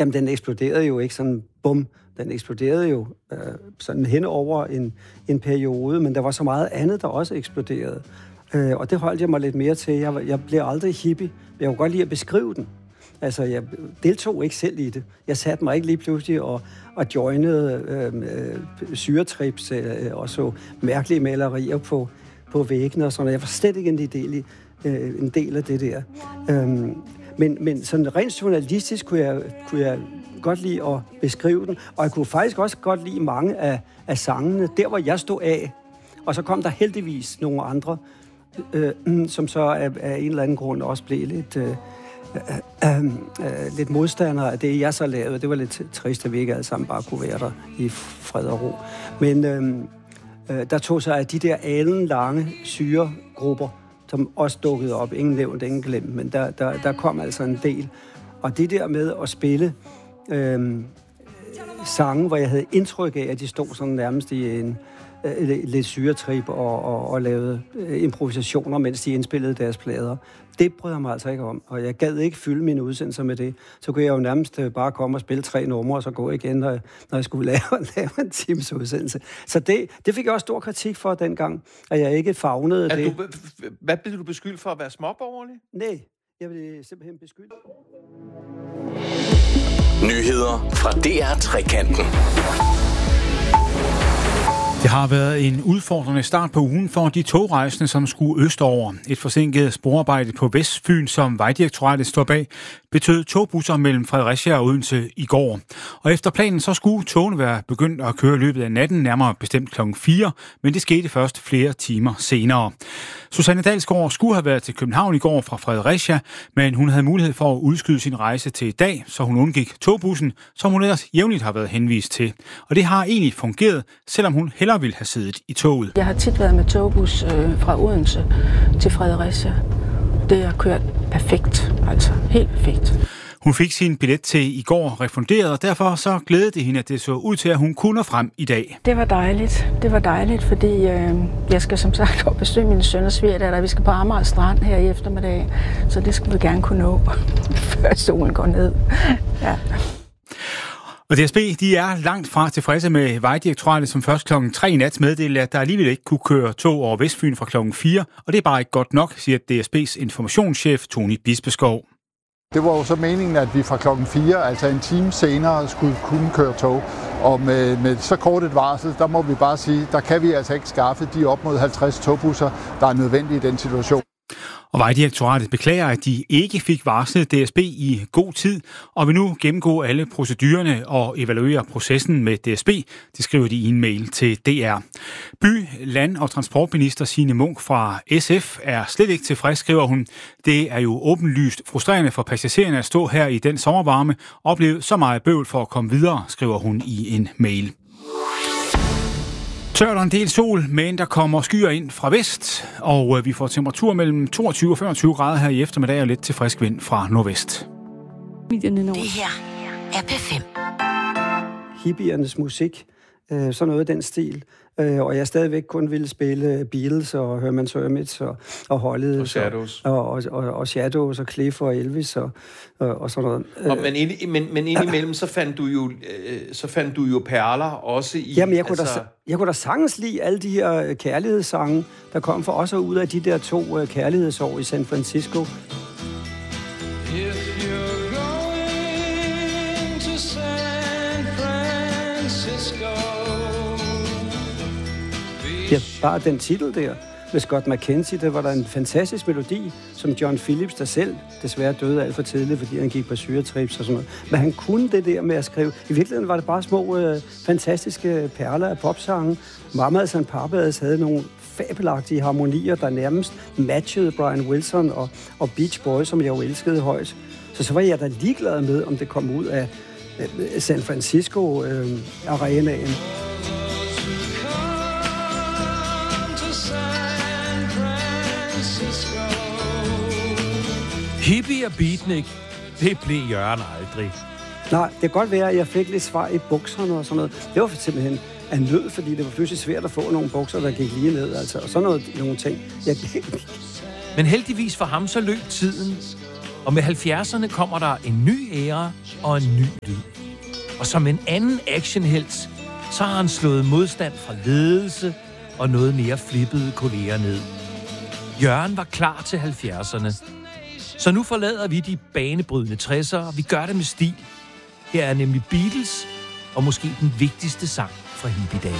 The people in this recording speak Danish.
Jamen, den eksploderede jo ikke sådan, bum. Den eksploderede jo sådan hen over en periode, men der var så meget andet, der også eksploderede. Og det holdt jeg mig lidt mere til. Jeg blev aldrig hippie, men jeg kunne godt lide at beskrive den. Altså, jeg deltog ikke selv i det. Jeg satte mig ikke lige pludselig og joinede syretrips og så mærkelige malerier på væggene og sådan noget. Jeg var slet ikke en del af det der. Men sådan rent journalistisk kunne jeg godt lide at beskrive den, og jeg kunne faktisk også godt lide mange af sangene, der hvor jeg stod af. Og så kom der heldigvis nogle andre, som så af en eller anden grund også blev lidt modstandere af det, jeg så lavede. Det var lidt trist, at vi ikke alle sammen bare kunne være der i fred og ro. Men der tog sig af de der alenlange syregrupper, som også dukkede op. Ingen nævnt, ingen glemt, men der kom altså en del. Og det der med at spille sange, hvor jeg havde indtryk af, at de stod sådan nærmest i en lidt syretrip og lavede improvisationer, mens de indspillede deres plader. Det brød jeg mig altså ikke om, og jeg gad ikke fylde mine udsendelser med det. Så kunne jeg jo nærmest bare komme og spille 3 numre, og så gå igen, når jeg skulle lave en times udsendelse. Så det fik jeg også stor kritik for dengang, at jeg ikke favnede det. Hvad blev du beskyldt for at være småborgerlig? Nej, jeg blev simpelthen beskyldt. Nyheder fra DR Trekanten. Det har været en udfordrende start på ugen for de togrejsende, som skulle østover. Et forsinket sporarbejde på Vestfyn, som Vejdirektoratet står bag, betød togbusser mellem Fredericia og Odense i går. Og efter planen så skulle togene være begyndt at køre i løbet af natten, nærmere bestemt klokken 4, men det skete først flere timer senere. Susanne Dalsgaard skulle have været til København i går fra Fredericia, men hun havde mulighed for at udskyde sin rejse til i dag, så hun undgik togbussen, som hun ellers jævnligt har været henvist til. Og det har egentlig fungeret, selvom hun hellere ville have siddet i toget. Jeg har tit været med togbus fra Odense til Fredericia. Det har kørt perfekt, altså helt perfekt. Hun fik sin billet til i går refunderet, og derfor så glædede det hende, at det så ud til, at hun kunne nå frem i dag. Det var dejligt, fordi jeg skal som sagt op besøge mine søn og svigerdatter. Vi skal på Amager Strand her i eftermiddag, så det skal vi gerne kunne nå, før solen går ned. Ja. Og DSB, de er langt fra tilfredse med Vejdirektoratet, som først klokken 3 i nat meddelte, at der alligevel ikke kunne køre tog over Vestfyn fra klokken 4, og det er bare ikke godt nok, siger DSB's informationschef Tony Bispeskov. Det var jo så meningen, at vi fra klokken 4, altså en time senere, skulle kunne køre tog. Og med så kort et varsel, der må vi bare sige, der kan vi altså ikke skaffe de op mod 50 togbusser, der er nødvendige i den situation. Og Vejdirektoratet beklager, at de ikke fik varslet DSB i god tid, og vil nu gennemgå alle procedurerne og evaluere processen med DSB. Det skriver de i en mail til DR. By-, land- og transportminister Signe Munk fra SF er slet ikke tilfreds, skriver hun. Det er jo åbenlyst frustrerende for passagererne at stå her i den sommervarme og opleve så meget bøvl for at komme videre, skriver hun i en mail. Tørt og en del sol, men der kommer skyer ind fra vest, og vi får temperatur mellem 22 og 25 grader her i eftermiddag og lidt til frisk vind fra nordvest. Det her er P5. Hippiernes musik, sådan noget af den stil. Og jeg stadigvæk kun ville spille Beatles og Herman's Hermits og Hollies og Shadows og Shadows og Cliff og Elvis og sådan noget. Men indimellem så fandt du jo perler også i. Jamen jeg kunne da sagtens lide alle de her kærlighedssange, der kom for os ud af de der 2 kærlighedsår i San Francisco. Ja, bare den titel der med Scott McKenzie, der var der en fantastisk melodi, som John Phillips, der selv desværre døde alt for tidligt, fordi han gik på syretrips og sådan noget. Men han kunne det der med at skrive. I virkeligheden var det bare små, fantastiske perler af popsange. Mamas and Papas havde nogle fabelagtige harmonier, der nærmest matchede Brian Wilson og Beach Boys, som jeg jo elskede højt. Så var jeg da ligeglad med, om det kom ud af San Francisco arenaen. Hippie og beatnik, det blev Jørgen aldrig. Nej, det kan godt være, at jeg fik lidt svar i bukserne og sådan noget. Det var simpelthen af nød, fordi det var pludselig svært at få nogle bukser, der gik lige ned, altså. Og sådan nogle ting. Men heldigvis for ham, så løb tiden. Og med 70'erne kommer der en ny æra og en ny lyd. Og som en anden actionhelt, så har han slået modstand fra ledelse og noget mere flippede kolleger ned. Jørgen var klar til 70'erne. Så nu forlader vi de banebrydende 60'ere, og vi gør det med stil. Her er nemlig Beatles, og måske den vigtigste sang fra hippiedagene.